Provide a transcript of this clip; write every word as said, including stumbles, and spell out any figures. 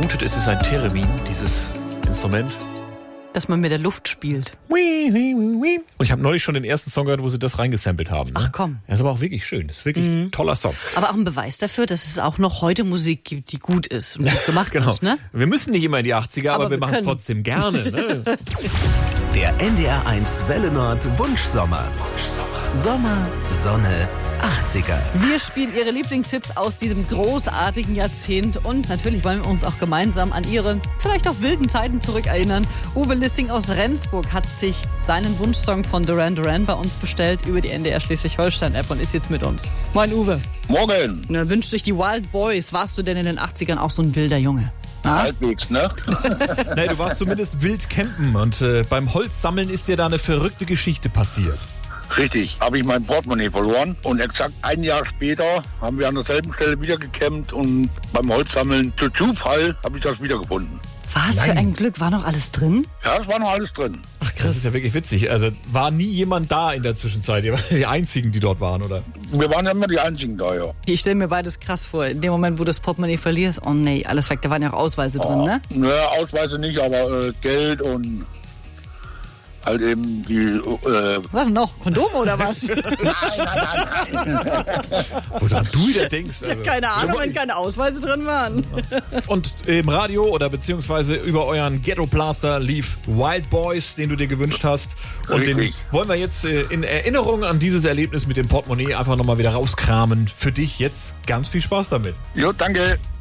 vermutet, es ist ein Theremin, dieses Instrument. Dass man mit der Luft spielt. Und ich habe neulich schon den ersten Song gehört, wo sie das reingesampelt haben. Ne? Ach komm. Das ist aber auch wirklich schön. Das ist wirklich mhm. ein toller Song. Aber auch ein Beweis dafür, dass es auch noch heute Musik gibt, die gut ist und gut gemacht genau. ist. Ne? Wir müssen nicht immer in die achtziger, aber, aber wir, wir machen es trotzdem gerne. Ne? Der N D R eins Welle Nord Wunschsommer. Wunschsommer. Sommer, Sonne, achtziger. Wir spielen ihre Lieblingshits aus diesem großartigen Jahrzehnt und natürlich wollen wir uns auch gemeinsam an ihre vielleicht auch wilden Zeiten zurückerinnern. Uwe Listing aus Rendsburg hat sich seinen Wunschsong von Duran Duran bei uns bestellt über die N D R Schleswig-Holstein-App und ist jetzt mit uns. Moin Uwe. Morgen. Und er wünscht sich die Wild Boys. Warst du denn in den achtzigern auch so ein wilder Junge? Na? Halbwegs, ne? Nee, du warst zumindest wild campen und äh, beim Holzsammeln ist dir da eine verrückte Geschichte passiert. Richtig, habe ich mein Portemonnaie verloren und exakt ein Jahr später haben wir an derselben Stelle wieder gecampt und beim Holzsammeln zu Zufall habe ich das wiedergefunden. Was Nein. für ein Glück, war noch alles drin? Ja, es war noch alles drin. Ach krass, das ist ja wirklich witzig. Also war nie jemand da in der Zwischenzeit, ihr wart die Einzigen, die dort waren, oder? Wir waren ja immer die Einzigen da, ja. Ich stelle mir beides krass vor. In dem Moment, wo du das Portemonnaie verlierst, oh nee, alles weg, da waren ja auch Ausweise oh, drin, ne? Naja, Ausweise nicht, aber äh, Geld und halt eben die... Äh was noch? Kondom oder was? nein, nein, nein, nein. Woran du wieder denkst. Ich habe keine Ahnung, wenn keine Ausweise drin waren. Und im Radio oder beziehungsweise über euren Ghetto Blaster lief Wild Boys, den du dir gewünscht hast. Und Richtig. Den wollen wir jetzt äh, in Erinnerung an dieses Erlebnis mit dem Portemonnaie einfach nochmal wieder rauskramen. Für dich jetzt ganz viel Spaß damit. Jo, danke.